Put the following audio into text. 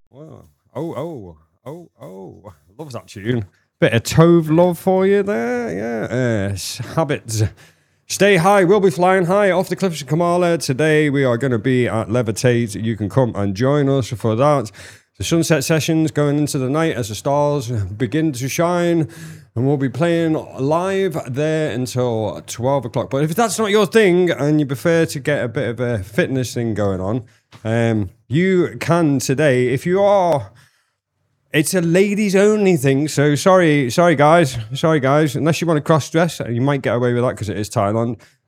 Wow. Oh. Loves that tune. Bit of Tove love for you there. Yeah. Habits. Stay high. We'll be flying high off the cliffs of Kamala. Today we are going to be at Levitate. You can come and join us for that. The sunset sessions going into the night as the stars begin to shine. And we'll be playing live there until 12 o'clock. But if that's not your thing and you prefer to get a bit of a fitness thing going on, you can today. If you are... It's a ladies only thing, so sorry guys. Unless you want to cross dress, you might get away with that because it is Thailand.